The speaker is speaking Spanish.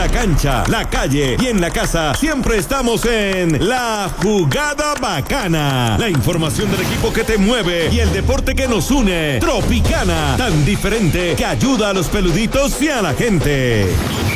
la cancha, la calle y en la casa, siempre estamos en La Jugada Bacana. La información del equipo que te mueve y el deporte que nos une. Tropicana, tan diferente que ayuda a los peluditos y a la gente.